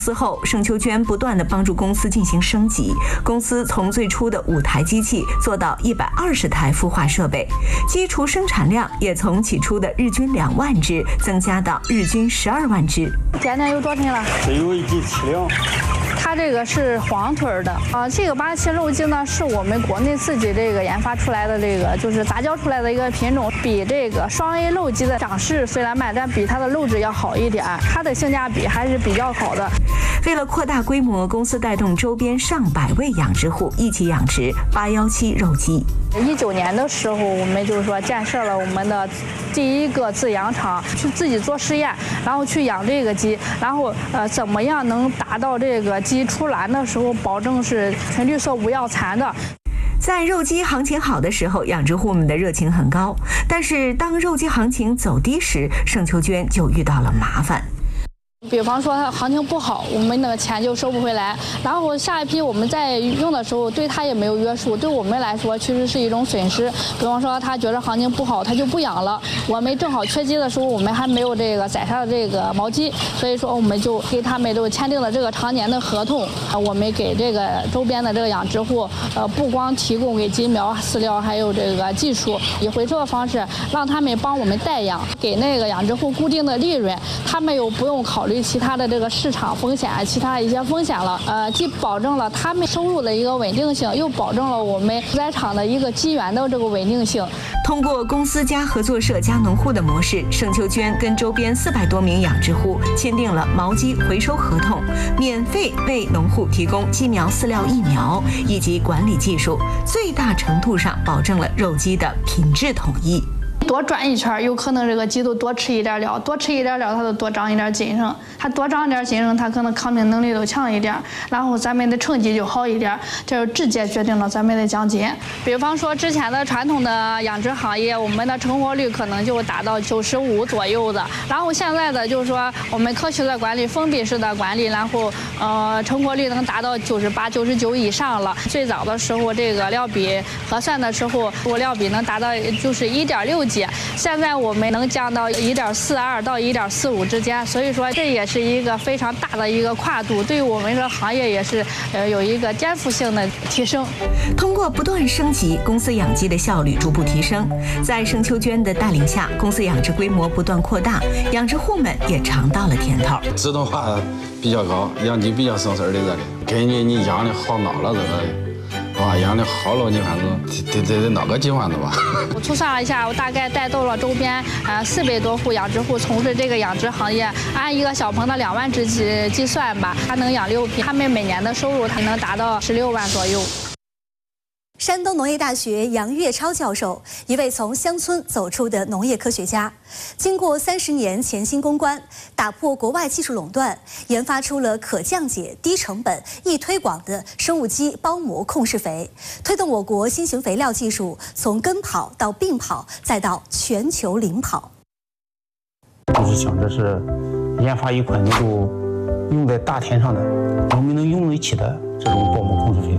此后，盛秋娟不断地帮助公司进行升级，公司从最初的5台机器做到120台孵化设备，基础生产量也从起初的日均2万只增加到日均12万只。 今天有多少了？ 这有一斤7两。 它这个是黄腿的啊，这个巴西肉鸡呢是我们国内自己这个研发出来的，这个就是杂交出来的一个品种，比这个双 A 肉鸡的长势虽然慢，但比它的肉质要好一点，它的性价比还是比较好的。 为了扩大规模，公司带动周边上百位养殖户一起养殖817肉鸡。 19年的时候，我们就是说建设了我们的第1个自养场，去自己做试验，然后去养这个鸡，然后怎么样能达到这个鸡出栏的时候保证是纯绿色无药残的。 在肉鸡行情好的时候，养殖户们的热情很高，但是当肉鸡行情走低时，盛秋娟就遇到了麻烦。 比方说它行情不好，我们那个钱就收不回来，然后下一批我们在用的时候对它也没有约束，对我们来说其实是一种损失。比方说他觉得行情不好，他就不养了，我们正好缺鸡的时候，我们还没有这个宰杀的这个毛鸡，所以说我们就给他们都签订了这个常年的合同。我们给这个周边的这个养殖户，不光提供给鸡苗、饲料，还有这个技术，以回收的方式让他们帮我们代养，给那个养殖户固定的利润，他们又不用考虑其他的这个市场风险、其他一些风险了，既保证了他们收入的一个稳定性，又保证了我们屠宰场的一个鸡源的这个稳定性。 通过公司加合作社加农户的模式，盛秋娟跟周边400多名养殖户签订了毛鸡回收合同，免费为农户提供鸡苗、饲料、疫苗以及管理技术，最大程度上保证了肉鸡的品质统一。 多转一圈，有可能这个鸡都多吃一点料，多吃一点料，它就多长一点精神。它多长一点精神，它可能抗病能力都强一点，然后咱们的成绩就好一点，这就直接决定了咱们的奖金。比方说之前的传统的养殖行业，我们的成活率可能就达到95%左右的，然后现在的就是说我们科学的管理、封闭式的管理，然后成活率能达到98、99以上了。最早的时候，这个料比核算的时候，料比能达到就是1.6几。现在我们能降到1.42到1.45之间，所以说这也是一个非常大的一个跨度，对于我们这行业也是有一个颠覆性的提升。 通过不断升级，公司养鸡的效率逐步提升。在盛秋娟的带领下，公司养殖规模不断扩大，养殖户们也尝到了甜头。 自动化比较高，养鸡比较省事儿的这里，根据你养的好孬了这个。养的好了，你反正得哪个计划的吧？ 我粗算了一下，我大概带动了周边400多户养殖户从事这个养殖行业，按一个小棚的2万只计算吧，它能养6批，他们每年的收入它能达到16万左右。 山东农业大学杨岳超教授，一位从乡村走出的农业科学家，经过30年潜心攻关，打破国外技术垄断，研发出了可降解、低成本、易推广的生物基包膜控制肥，推动我国新型肥料技术从跟跑到并跑，再到全球领跑。 就是想着是研发一款能够用在大田上的、农民能用得起的这种包膜控制肥。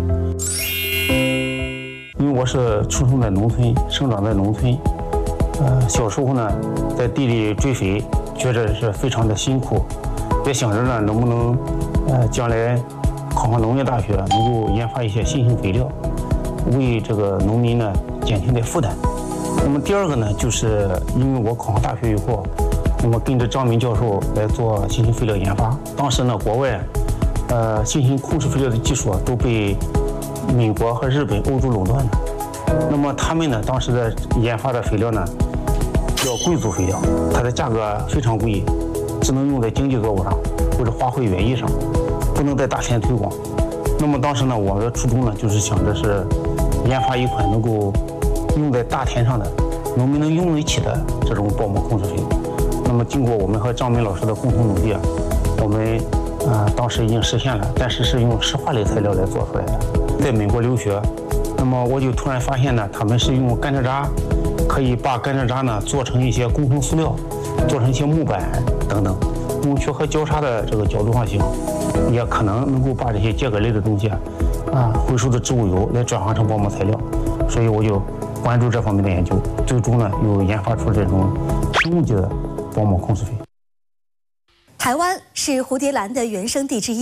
因为我是出生在农村，生长在农村，小时候呢，在地里追肥，觉着是非常的辛苦，也想着呢，能不能，将来考上农业大学，能够研发一些新型肥料，为这个农民呢减轻点负担。那么第二个呢，就是因为我考上大学以后，那么跟着张明教授来做新型肥料研发。当时呢，国外，新型控制肥料的技术都被美国和日本、欧洲垄断的，那么他们呢，当时的研发的肥料呢，叫贵族肥料，它的价格非常贵，只能用在经济作物上或者花卉园艺上，不能在大田推广。那么当时呢，我的初衷呢，就是想着是研发一款能够用在大田上的、农民能用得起的这种包膜控制肥。那么经过我们和张明老师的共同努力，我们当时已经实现了，但是是用石化类材料来做出来的。在美国留学，那么我就突然发现呢，他们是用甘蔗渣，可以把甘蔗渣呢做成一些工程塑料，做成一些木板等等，用缺和交叉的这个角度上行，也可能够把这些秸秆类的东西回收的植物油来转化成包膜材料，所以我就关注这方面的研究，最终呢又研发出这种生物级的包膜控制肥。 台湾是蝴蝶兰的原生地之一。